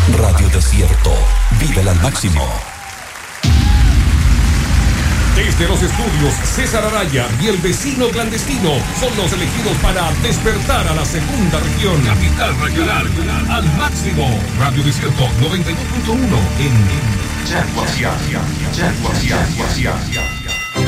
Radio Desierto. Vívela al máximo. Desde los estudios, César Araya y el vecino clandestino son los elegidos para despertar a la segunda región. Capital regional, al máximo. Radio Desierto 92.1 en Yaguaciá.